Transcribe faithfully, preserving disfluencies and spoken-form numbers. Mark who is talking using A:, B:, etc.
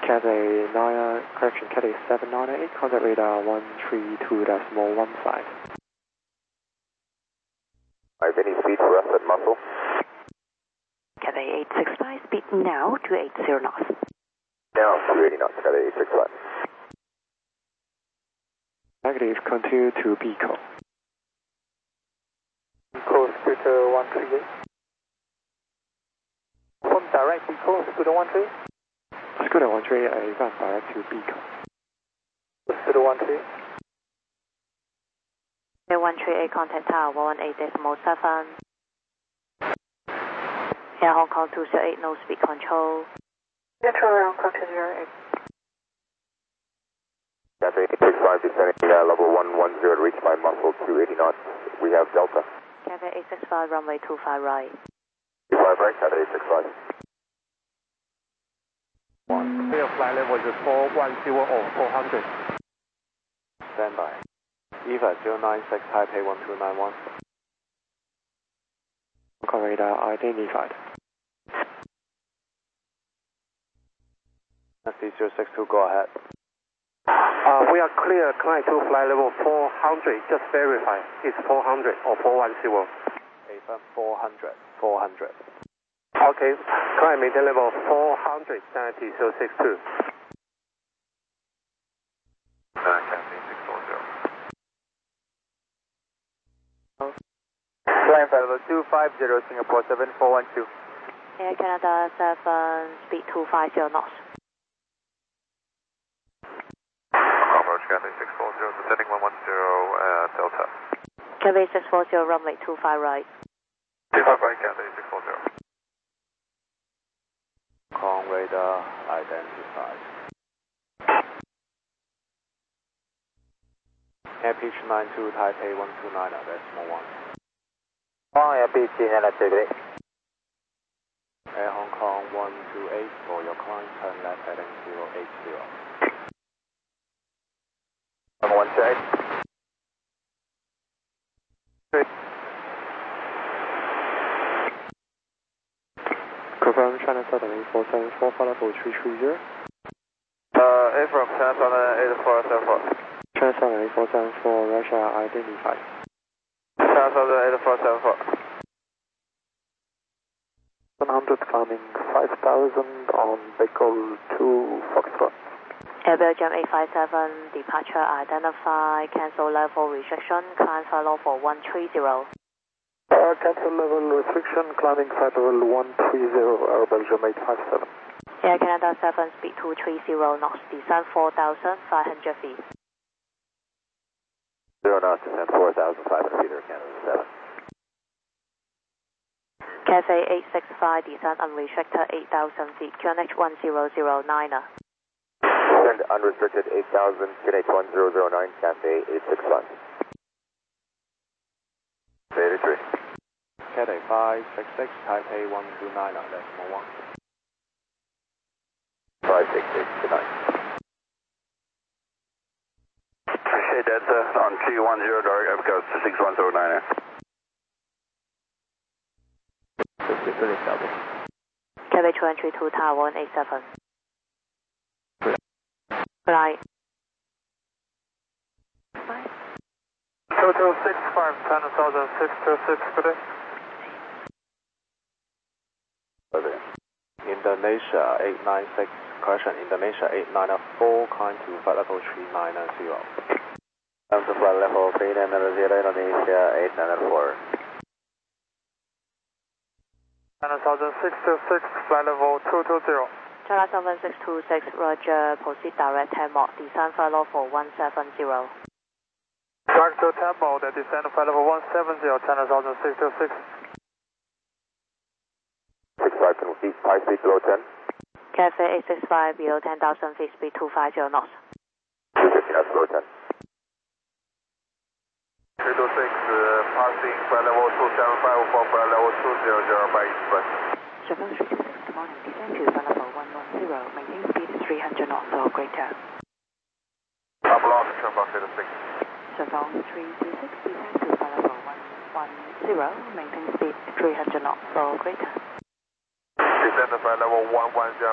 A: Cathay nine, correction, Cathay seven nine eight, contact radar one three two decimal one five.
B: Alright, any speed for us at muscle?
C: Cathay eight six five, speed now two eighty knots.
B: Now two eighty knots, Cathay eight six five.
A: Negative, continue to Pico.
D: Pico, Scooter one three eight. From direct Pico, Scooter one three eight.
A: Scooter one three eight, advance direct to Pico.
D: Scooter one three eight.
C: Air one three eight, contact tower one eight decimal seven. Air Hong Kong two zero eight, no speed control.
E: Control Air Hong Kong two zero eight.
B: Cathay eight six five, descending uh, level one one zero to reach my muscle two eighty knots. We have Delta.
C: Cathay eight six five, runway two five right.
B: two five right, Cathay eight six five.
D: One. Clear flight level is four one zero or four hundred.
A: Stand by. EVA zero nine six, Taipei one two nine one. Hong Kong radar identified. S D zero six two, go ahead.
D: Uh, we are clear, climb to flight level four hundred, just verify. It's four hundred or four one zero.
A: Affirm four hundred, four hundred.
D: Okay, climb maintain level four hundred, ninety zero six two.
B: Uh, Cathay six four zero.
D: Climb flight level two five zero, Singapore seven four one two.
C: Air Canada seven, speed two five zero knots.
B: Approach Cathay six four zero, descending one one zero, uh, Delta.
C: Cathay six four zero, runway two five right.
B: two five right, Cathay six four zero.
A: Hong Kong radar identified. Air Pitch nine two, Taipei one two nine, decimal one.
D: Oh, Air Pitch nine two,
A: Air Hong Kong one two eight, for your climb, turn left heading zero eight zero.
B: one two eight.
A: Confirm China Southern eight four seven four, follow for three three zero.
D: Uh, A from China Southern eight four seven four.
A: China Southern eight four seven four, Russia identified.
D: China Southern eight four seven four.
A: one hundred climbing five thousand on Bicol two Foxtrot.
C: Air Belgium eight five seven, departure identified, cancel level restriction, climb follow for one three zero.
A: Uh, cancel level restriction, climbing flight level one three zero, Air Belgium eight five seven.
C: Air Canada seven, speed two three zero knots, descend four thousand five hundred feet.
B: zero knots, descend four thousand five hundred feet, Air Canada seven.
C: Cathay eight six five, descend unrestricted eight thousand feet, Q N H one zero zero nine.
B: Descend unrestricted eight thousand, Q N H one zero zero nine, Cathay eight six five. eighty-three.
A: Cathay five six six, Taipei one two nine, decimal one.
B: five six six, good night. Appreciate that, sir. On two one zero, direct Epcot to six one zero nine.
C: Cathay two three two, tower one eight seven. Right.
D: two two six five, China Southern six two six, good day.
A: Indonesia eight nine six, correction, Indonesia eight nine four, climb to flight level three nine zero.
B: Come to flight level three nine zero, Indonesia eight nine four.
D: China Southern six two six, flight level two two zero.
C: China seven six two six, Roger, proceed direct ten mode, descend follow for one seven zero.
D: Direct to ten mode, descend flight level one seven zero, China Southern six two six.
B: six five, can we keep high speed below ten?
C: Cathay eight six five, below ten thousand feet, speed two five zero knots.
B: two fifty knots below ten.
D: three two six, uh, passing flight level two seven five for flight level two zero zero by express.
C: Chevron three two six, good morning, descend to flight level one one zero, maintain speed three hundred knots or greater.
D: Up lost, Chevron three two six.
C: Chevron three two six, descend to flight level one one zero, maintain speed three hundred knots or greater.
D: Descend to flight level one one zero,